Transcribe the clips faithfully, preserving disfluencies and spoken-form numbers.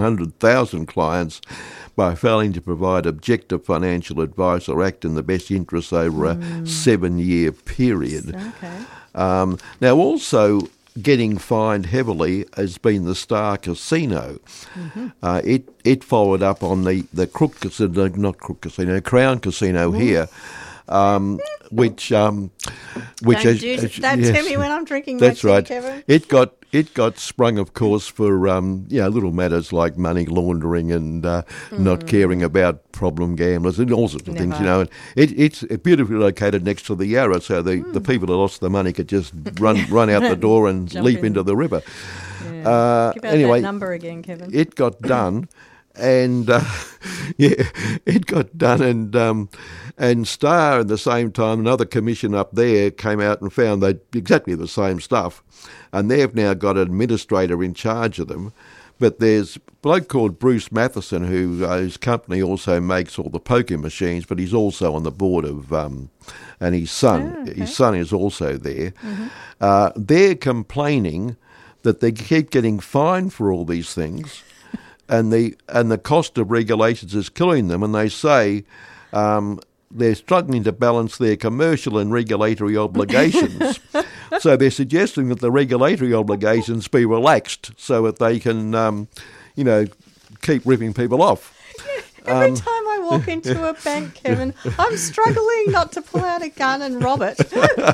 one hundred thousand clients by failing to provide objective financial advice or act in the best interests over a mm. seven-year period. Okay. Um, now, also getting fined heavily has been the Star Casino. Mm-hmm. Uh, it it followed up on the, the Crook Casino, not Crook Casino, Crown Casino Ooh. here, um, which um, which don't as, do as, that yes, to me when I'm drinking. That's my tea, right. Kevin. It got it got sprung, of course, for um, you know, little matters like money laundering and uh, mm. not caring about problem gamblers and all sorts of Never. things. You know, and it, it's beautifully located next to the Yarra, so the, mm. the people who lost the money could just run run out the door and leap in. into the river. Yeah. Uh, Give out anyway, that number again, Kevin. It got done. And uh, yeah, it got done, and um, and Star at the same time, another commission up there came out and found they exactly the same stuff, and they've now got an administrator in charge of them. But there's a bloke called Bruce Matheson who uh, his company also makes all the poker machines, but he's also on the board of, um, and his son, oh, okay. his son is also there. Mm-hmm. Uh, they're complaining that they keep getting fined for all these things. And the and the cost of regulations is killing them, and they say um, they're struggling to balance their commercial and regulatory obligations. So they're suggesting that the regulatory obligations be relaxed so that they can, um, you know, keep ripping people off. Every Um, time I walk into a bank, Kevin, I'm struggling not to pull out a gun and rob it.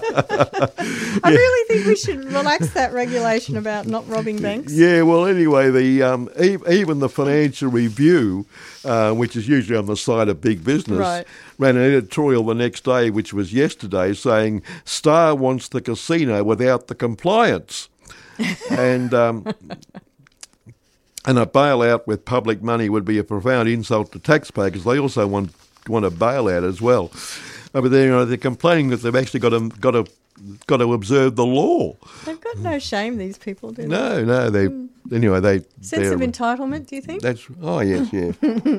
I really think we should relax that regulation about not robbing banks. Yeah, well, anyway, the um, e- even the Financial Review, uh, which is usually on the side of big business, right. ran an editorial the next day, which was yesterday, saying Star wants the casino without the compliance. and... Um, And a bailout with public money would be a profound insult to taxpayers because they also want want a bailout as well. Uh, but they're, you know, they're complaining that they've actually got to got to got to observe the law. They've got no shame, these people, do they? No, no. They mm. anyway. They sense of entitlement. Do you think? That's oh yes, yeah.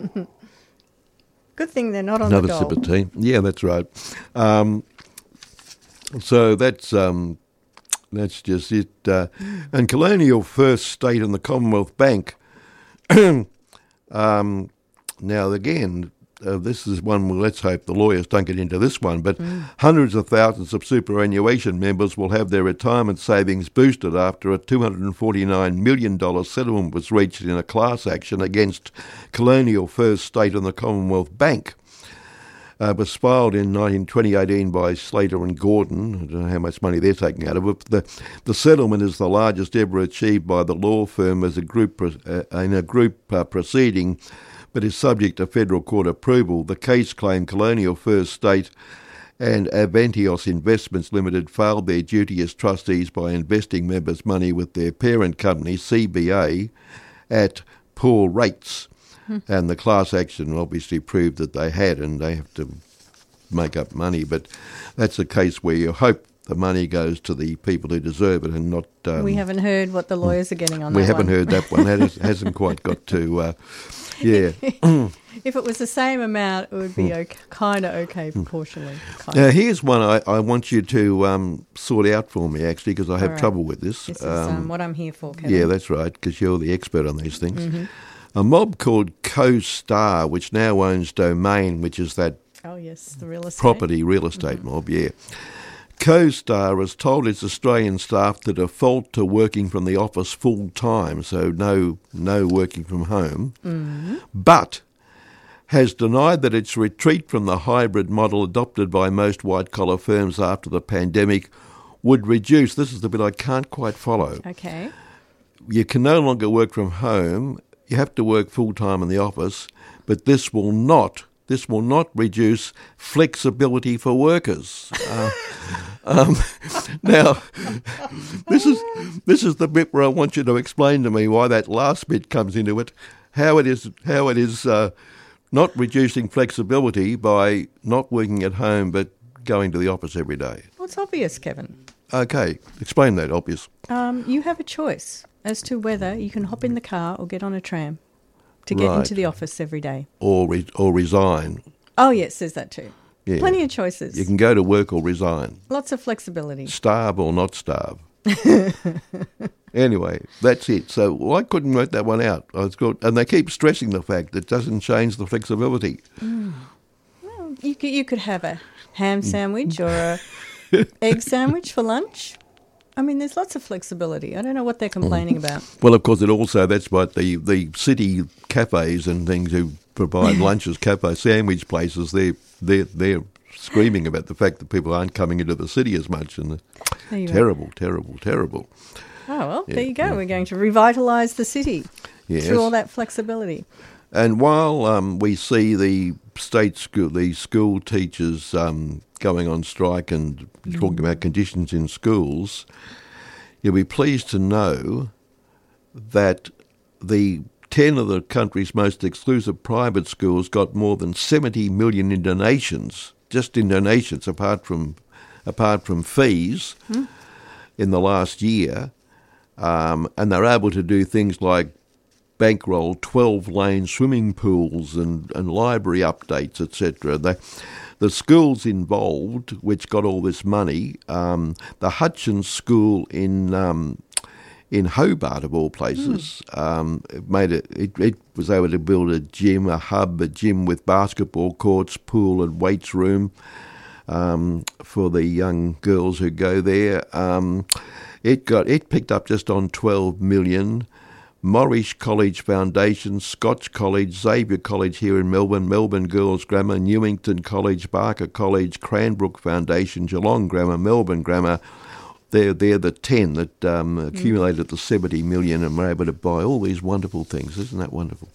Good thing they're not on Another the dole. sip of tea. Yeah, that's right. Um, so that's. Um, That's just it. Uh, and Colonial First State and the Commonwealth Bank. um, now, again, uh, this is one, well, let's hope the lawyers don't get into this one, but mm. hundreds of thousands of superannuation members will have their retirement savings boosted after a two hundred forty-nine million dollars settlement was reached in a class action against Colonial First State and the Commonwealth Bank. Uh, was filed in nineteen twenty eighteen by Slater and Gordon. I don't know how much money they're taking out of it. The, the settlement is the largest ever achieved by the law firm as a group uh, in a group uh, proceeding, but is subject to federal court approval. The case claimed Colonial First State and Avantios Investments Limited failed their duty as trustees by investing members' money with their parent company, C B A, at poor rates. And the class action obviously proved that they had, and they have to make up money. But that's a case where you hope the money goes to the people who deserve it and not... Um, we haven't heard what the lawyers are getting on we that one. We haven't heard that one. That is, hasn't quite got to... Uh, yeah. If it was the same amount, it would be okay, kind of okay proportionally. Now, here's one I, I want you to um, sort out for me, actually, because I have right. trouble with this. This is um, um, what I'm here for, Kevin. Yeah, that's right, because you're the expert on these things. Mm-hmm. A mob called CoStar, which now owns Domain, which is that oh yes, the real estate. property real estate mm-hmm. mob, yeah. CoStar has told its Australian staff to default to working from the office full time, so no no working from home, mm-hmm. but has denied that its retreat from the hybrid model adopted by most white-collar firms after the pandemic would reduce, this is the bit I can't quite follow. Okay. You can no longer work from home. You have to work full-time in the office, but this will not, this will not reduce flexibility for workers. Uh, um, now, this is this is the bit where I want you to explain to me why that last bit comes into it, how it is how it is uh, not reducing flexibility by not working at home but going to the office every day. Well, it's obvious, Kevin. Okay, explain that, obvious. Um, you have a choice as to whether you can hop in the car or get on a tram to get right. into the office every day. Or re- or resign. Oh, yes, there's that too. Yeah. Plenty of choices. You can go to work or resign. Lots of flexibility. Starve or not starve. Anyway, that's it. So I couldn't work that one out. I was good. And they keep stressing the fact that it doesn't change the flexibility. Mm. Well, you could, you could have a ham sandwich or a egg sandwich for lunch. I mean, there's lots of flexibility. I don't know what they're complaining mm. about. Well, of course, it also, that's what the, the city cafes and things who provide lunches, cafe sandwich places, they're, they're, they're screaming about the fact that people aren't coming into the city as much. And terrible, are. terrible, terrible. Oh, well, yeah, there you go. Yeah. We're going to revitalise the city yes. through all that flexibility. And while um, we see the state school, the school teachers um, going on strike and mm. talking about conditions in schools, you'll be pleased to know that the ten of the country's most exclusive private schools got more than seventy million in donations, just in donations, apart from apart from fees, mm. in the last year. Um, and they're able to do things like bankroll twelve-lane swimming pools and, and library updates, et cetera. The, the schools involved, which got all this money, um, the Hutchins School in um, in Hobart, of all places, mm. um, it made it, it. It was able to build a gym, a hub, a gym with basketball courts, pool, and weights room um, for the young girls who go there. Um, It got it picked up just on twelve million. Moorish College Foundation, Scotch College, Xavier College here in Melbourne, Melbourne Girls Grammar, Newington College, Barker College, Cranbrook Foundation, Geelong Grammar, Melbourne Grammar. They're, they're the ten that um, accumulated mm. the seventy million and were able to buy all these wonderful things. Isn't that wonderful?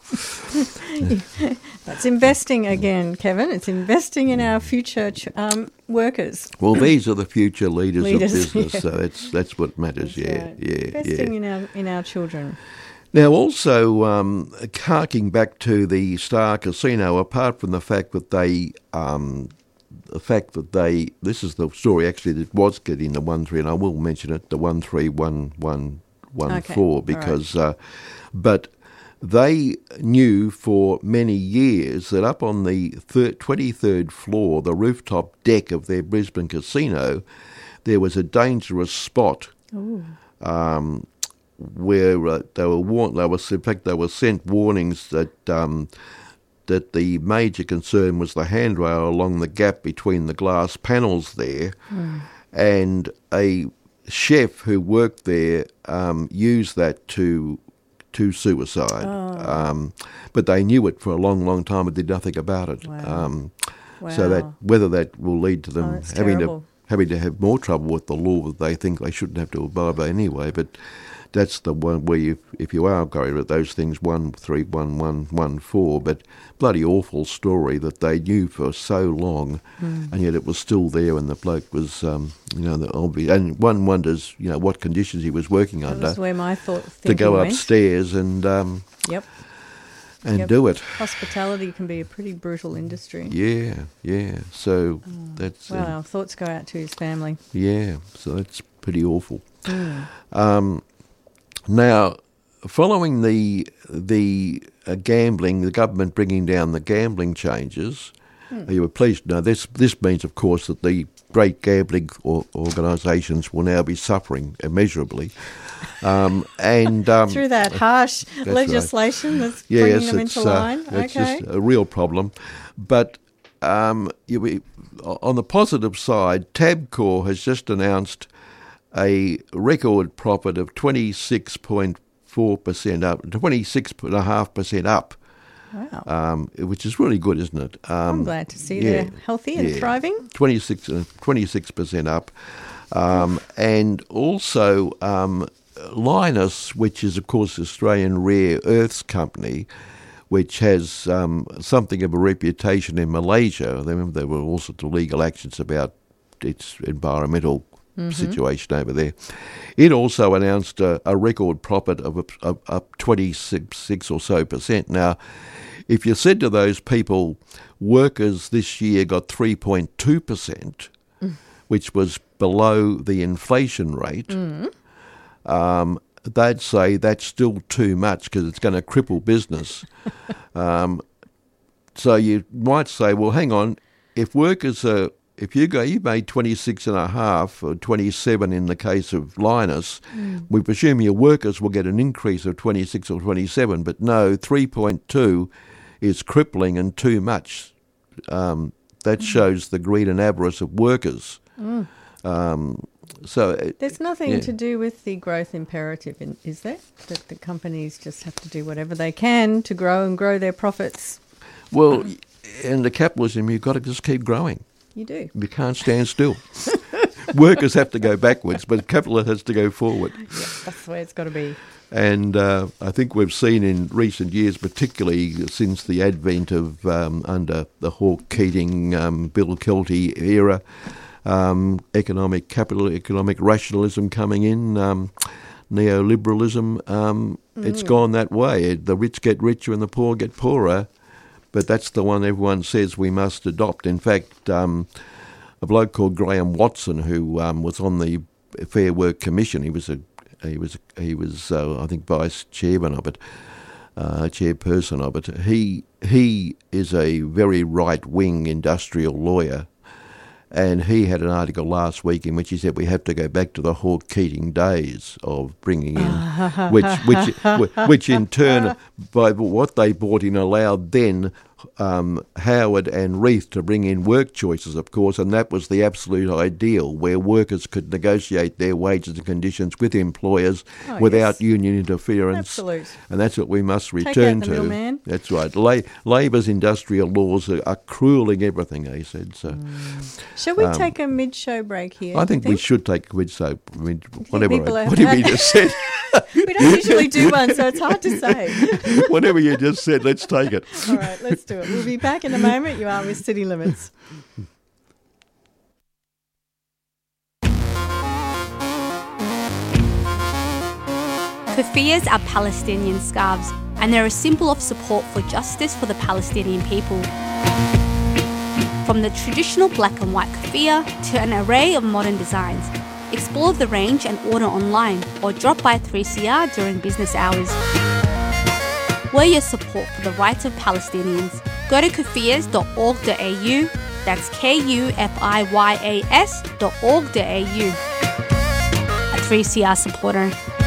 That's investing again, Kevin. It's investing in our future ch- um, workers. Well, these are the future leaders, leaders of business, yeah. so that's that's what matters. That's yeah, right. yeah, investing yeah. in our in our children. Now, also, um, harking back to the Star Casino, apart from the fact that they, um, the fact that they, this is the story actually that was getting the one three, and I will mention it, the one three one one one four, okay. because, right. uh, but they knew for many years that up on the thir- twenty-third floor, the rooftop deck of their Brisbane casino, there was a dangerous spot. Ooh. Um, where uh, they were warned, they were, in fact, they were sent warnings that um, that the major concern was the handrail along the gap between the glass panels there, mm. and a chef who worked there um, used that to to suicide. Oh. Um, but they knew it for a long, long time and did nothing about it. Wow. Um, wow. So that whether that will lead to them oh, having terrible. to having to have more trouble with the law that they think they shouldn't have to abide by anyway, but. That's the one where you, if you are going at those things, one three one one one four, but bloody awful story that they knew for so long, mm. and yet it was still there, and the bloke was, um, you know, the obvious. And one wonders, you know, what conditions he was working that under. Was where my thought to go went. upstairs and um, yep, and yep. do it. Hospitality can be a pretty brutal industry. Yeah, yeah. So oh. that's well, uh, our thoughts go out to his family. Yeah, so that's pretty awful. Mm. Um, Now, following the the uh, gambling, the government bringing down the gambling changes, mm. you were pleased to know this. This means, of course, that the great gambling or, organisations will now be suffering immeasurably, um, and um, through that harsh that's legislation right. that's yes, bringing them it's, into uh, line. It's okay, just a real problem. But um, you, we, on the positive side, Tabcorp has just announced a record profit of twenty-six point four percent up, twenty-six point five percent up. Wow. Um, which is really good, isn't it? Um, I'm glad to see yeah, they're healthy and yeah. thriving. twenty-six, uh, twenty-six percent up. Um, and also um, Linus, which is, of course, Australian Rare Earths Company, which has um, something of a reputation in Malaysia. Remember, there were all sorts of legal actions about its environmental Mm-hmm. situation over there. It also announced a, a record profit of up, up twenty-six or so percent. Now, if you said to those people, workers this year got three point two percent, mm. which was below the inflation rate, mm. um, they'd say that's still too much because it's going to cripple business. um, so you might say, well, hang on, if workers are if you go, you made twenty-six and a half or twenty-seven in the case of Linus, mm. we presume your workers will get an increase of twenty-six or twenty-seven, but no, three point two is crippling and too much. Um, that mm. shows the greed and avarice of workers. Mm. Um, so There's nothing yeah. to do with the growth imperative, in, is there? That the companies just have to do whatever they can to grow and grow their profits? Well, in the capitalism, you've got to just keep growing. You do. You can't stand still. Workers have to go backwards, but capital has to go forward. Yeah, that's the way it's got to be. And uh, I think we've seen in recent years, particularly since the advent of um, under the Hawke-Keating, um, Bill Kelty era, um, economic capital, economic rationalism coming in, um, neoliberalism, um, mm. it's gone that way. The rich get richer and the poor get poorer. But that's the one everyone says we must adopt. In fact, um, a bloke called Graham Watson, who um, was on the Fair Work Commission, he was a he was he was uh, I think vice chairman of it, uh, chairperson of it. He he is a very right wing industrial lawyer, and he had an article last week in which he said we have to go back to the Hawke-Keating days of bringing in, which which which in turn, by what they brought in, allowed then um, Howard and Reith to bring in work choices, of course, and that was the absolute ideal, where workers could negotiate their wages and conditions with employers oh, without yes. union interference. Absolute. And that's what we must return Take out the to. middleman. That's right. La- Labor's industrial laws are, are cruelling everything, he said. So, mm. Shall we um, take a mid-show break here? I think, think we should take a mid-show. Mid, whatever, I, are, whatever you just said. We don't usually do one, so it's hard to say. Whatever you just said, let's take it. All right, let's do it. We'll be back in a moment. You are with City Limits. Keffiyehs are Palestinian scarves, and they're a symbol of support for justice for the Palestinian people. From the traditional black and white keffiyeh to an array of modern designs, explore the range and order online or drop by three C R during business hours. Wear your support for the rights of Palestinians. Go to keffiyehs dot org dot a u, that's K U F I Y A S dot org dot a u. A three C R supporter.